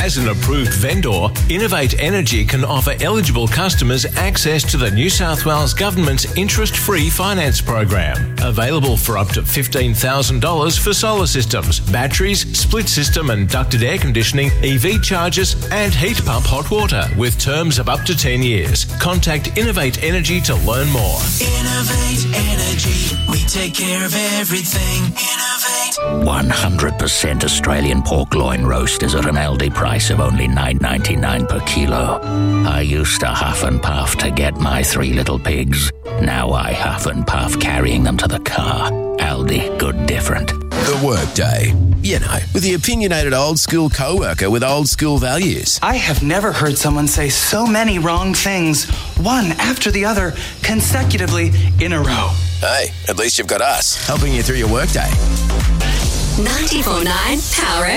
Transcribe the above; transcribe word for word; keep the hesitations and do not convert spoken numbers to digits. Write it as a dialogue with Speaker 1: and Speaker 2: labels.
Speaker 1: As an approved vendor, Innovate Energy can offer eligible customers access to the New South Wales Government's interest-free finance program, available for up to fifteen thousand dollars for solar systems, batteries, split system and ducted air conditioning, E V chargers and heat pump hot water with terms of up to ten years. Contact Innovate Energy to learn more.
Speaker 2: Innovate Energy. We take care of everything. Innovate.
Speaker 3: one hundred percent Australian pork loin roast is at an Aldi price of only nine ninety-nine per kilo. I used to huff and puff to get my three little pigs. Now I huff and puff carrying them to the car. Aldi, good different.
Speaker 4: The Workday. You know, with the opinionated old school co-worker with old school values.
Speaker 5: I have never heard someone say so many wrong things, one after the other, consecutively in a row.
Speaker 4: Hey, at least you've got us helping you through your workday.
Speaker 6: ninety-four point nine Power